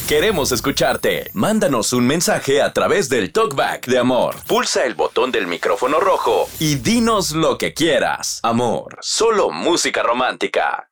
Queremos escucharte. Mándanos un mensaje a través del TalkBack de Amor. Pulsa el botón del micrófono rojo y dinos lo que quieras. Amor, solo música romántica.